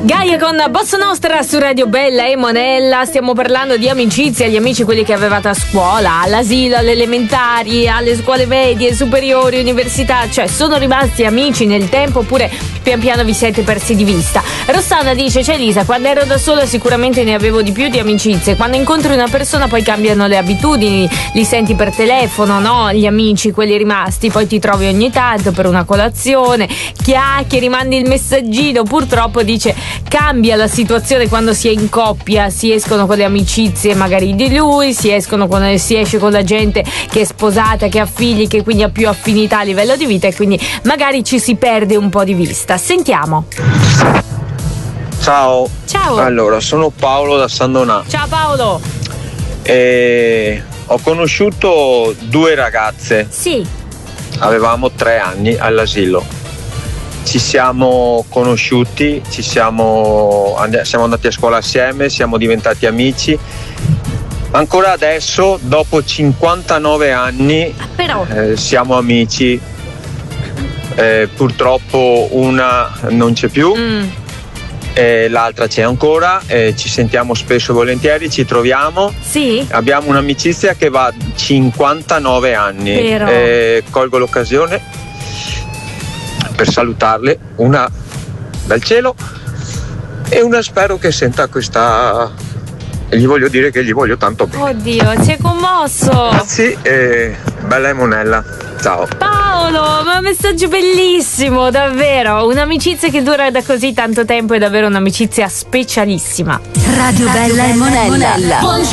Gaia con Bossa Nostra su Radio Bella e Monella. Stiamo parlando di amicizia, gli amici quelli che avevate a scuola, all'asilo, alle elementari, alle scuole medie, superiori, università, cioè sono rimasti amici nel tempo oppure pian piano vi siete persi di vista? Rossana dice: c'è Elisa, quando ero da sola sicuramente ne avevo di più di amicizie, quando incontri una persona poi cambiano le abitudini, li senti per telefono, no? Gli amici, quelli rimasti, poi ti trovi ogni tanto per una colazione, chiacchieri, rimandi il messaggino. Purtroppo dice cambia la situazione quando si è in coppia, si escono con le amicizie magari di lui, si esce con la gente che è sposata, che ha figli, che quindi ha più affinità a livello di vita e quindi magari ci si perde un po' di vista. Sentiamo. Ciao. Ciao. Allora, sono Paolo da San Donà. Ciao Paolo. Ho conosciuto due ragazze. Sì. Avevamo 3 anni all'asilo. Ci siamo conosciuti, siamo andati a scuola assieme, siamo diventati amici. Ancora adesso, dopo 59 anni, Però siamo amici. Purtroppo una non c'è più. L'altra c'è ancora, ci sentiamo spesso e volentieri, ci troviamo. Sì. Abbiamo un'amicizia che va 59 anni. Vero. Colgo l'occasione per salutarle, una dal cielo e una spero che senta questa, e gli voglio dire che gli voglio tanto bene. Oddio, si è commosso. Sì, bella e Monella. Ciao. Paolo, ma un messaggio bellissimo, davvero. Un'amicizia che dura da così tanto tempo è davvero un'amicizia specialissima. Radio Bella e Monella.